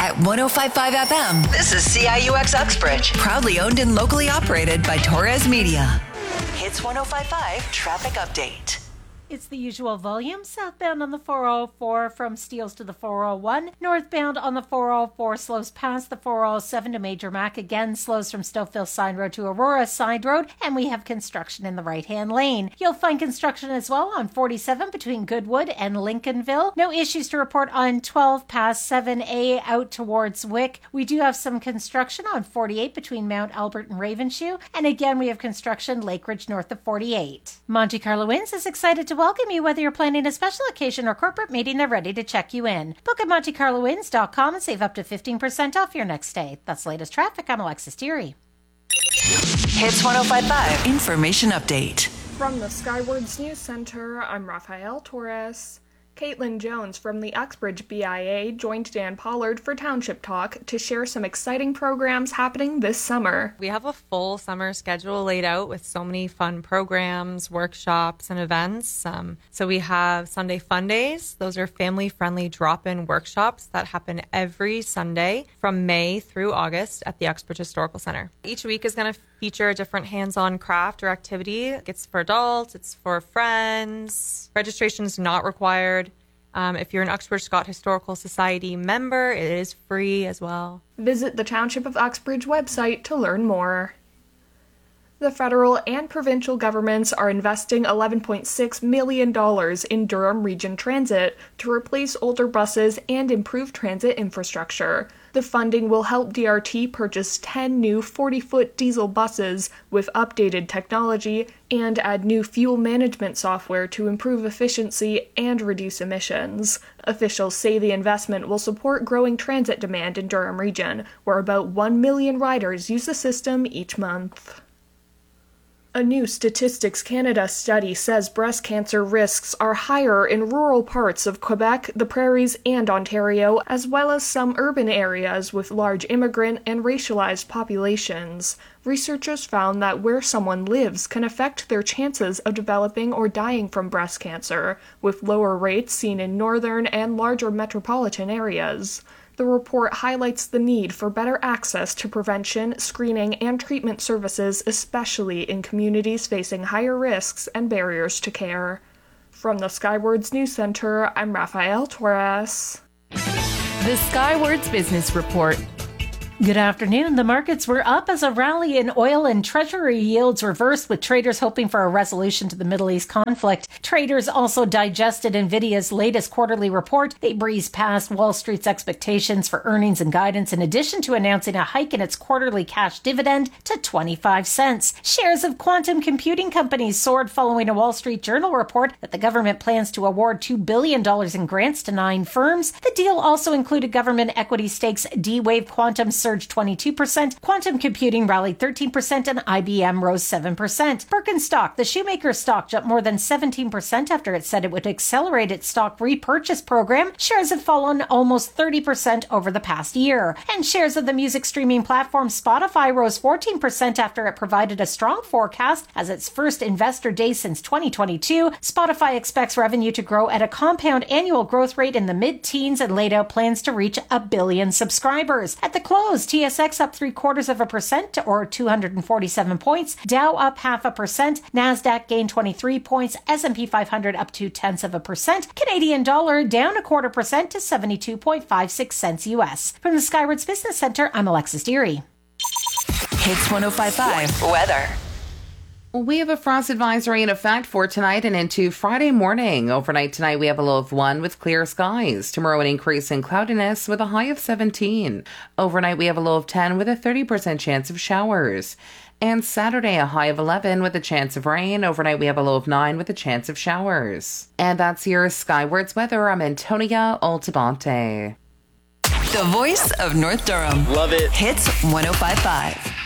At 105.5 FM, this is CIUX Uxbridge. Proudly owned and locally operated by Torres Media. Hits 105.5 Traffic Update. It's the usual volume. Southbound on the 404 from Steeles to the 401. Northbound on the 404 slows past the 407 to Major Mac. Again, slows from Stouffville Side Road to Aurora Side Road. And we have construction in the right-hand lane. You'll find construction as well on 47 between Goodwood and Lincolnville. No issues to report on 12 past 7A out towards Wick. We do have some construction on 48 between Mount Albert and Ravenshoe. And again, we have construction Lakeridge north of 48. Monte Carlo Inns is excited to welcome you. Whether you're planning a special occasion or corporate meeting, they're ready to check you in. Book at MonteCarloInns.com and save up to 15% off your next stay. That's latest traffic. I'm Alexis Deary. Hits 105.5 Information Update. From the Skywards News Center, I'm Rafael Torres. Caitlin Jones from the Uxbridge BIA joined Dan Pollard for Township Talk to share some exciting programs happening this summer. We have a full summer schedule laid out with so many fun programs, workshops, and events. So we have Sunday Fun Days. Those are family-friendly drop-in workshops that happen every Sunday from May through August at the Uxbridge Historical Center. Each week is going to feature a different hands-on craft or activity. It's for adults, it's for friends. Registration is not required. If you're an Uxbridge Scott Historical Society member, it is free as well. Visit the Township of Uxbridge website to learn more. The federal and provincial governments are investing $11.6 million in Durham Region Transit to replace older buses and improve transit infrastructure. The funding will help DRT purchase 10 new 40-foot diesel buses with updated technology and add new fuel management software to improve efficiency and reduce emissions. Officials say the investment will support growing transit demand in Durham Region, where about 1 million riders use the system each month. A new Statistics Canada study says breast cancer risks are higher in rural parts of Quebec, the Prairies, and Ontario, as well as some urban areas with large immigrant and racialized populations. Researchers found that where someone lives can affect their chances of developing or dying from breast cancer, with lower rates seen in northern and larger metropolitan areas. The report highlights the need for better access to prevention, screening, and treatment services, especially in communities facing higher risks and barriers to care. From the Skywards News Center, I'm Rafael Torres. The Skywards Business Report. Good afternoon. The markets were up as a rally in oil and treasury yields reversed, with traders hoping for a resolution to the Middle East conflict. Traders also digested NVIDIA's latest quarterly report. They breezed past Wall Street's expectations for earnings and guidance, in addition to announcing a hike in its quarterly cash dividend to 25 cents. Shares of quantum computing companies soared following a Wall Street Journal report that the government plans to award $2 billion in grants to 9 firms. The deal also included government equity stakes. D-Wave Quantum surged 22%, quantum computing rallied 13%, and IBM rose 7%. Birkenstock, the shoemaker stock, jumped more than 17% after it said it would accelerate its stock repurchase program. Shares have fallen almost 30% over the past year. And shares of the music streaming platform Spotify rose 14% after it provided a strong forecast as its first investor day since 2022. Spotify expects revenue to grow at a compound annual growth rate in the mid-teens and laid out plans to reach 1 billion subscribers. At the close, TSX up 0.75% or 247 points. Dow up 0.5%. Nasdaq gained 23 points. S&P 500 up 0.2%. Canadian dollar down 0.25% to 72.56 cents US. From the Skywards Business Center, I'm Alexis Deary. Hits 105.5 Weather. We have a frost advisory in effect for tonight and into Friday morning. Overnight tonight, we have a low of 1 with clear skies. Tomorrow, an increase in cloudiness with a high of 17. Overnight, we have a low of 10 with a 30% chance of showers. And Saturday, a high of 11 with a chance of rain. Overnight, we have a low of 9 with a chance of showers. And that's your Skywards weather. I'm Antonia Altabante. The voice of North Durham. Love it. Hits 105.5.